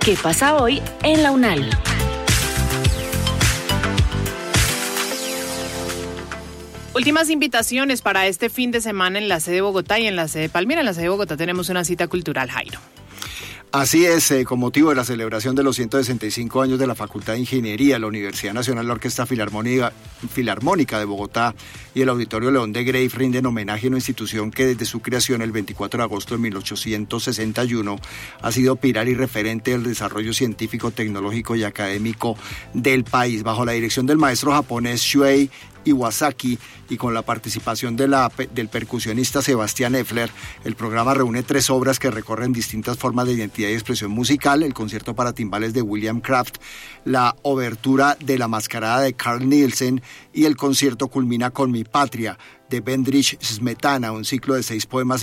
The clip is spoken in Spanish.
¿Qué pasa hoy en la UNAL? Últimas invitaciones para este fin de semana en la sede de Bogotá y en la sede de Palmira. En la sede de Bogotá tenemos una cita cultural, Jairo. Así es, con motivo de la celebración de los 165 años de la Facultad de Ingeniería, la Universidad Nacional, la Orquesta Filarmónica de Bogotá y el Auditorio León de Grey rinden homenaje a una institución que desde su creación el 24 de agosto de 1861 ha sido pilar y referente del desarrollo científico, tecnológico y académico del país, bajo la dirección del maestro japonés Shuei Iwasaki y con la participación del percusionista Sebastián Effler. El programa reúne 3 obras que recorren distintas formas de identidad y expresión musical: el concierto para timbales de William Kraft, la obertura de La Mascarada de Carl Nielsen y el concierto culmina con Mi Patria de Bedřich Smetana, un ciclo de 6 poemas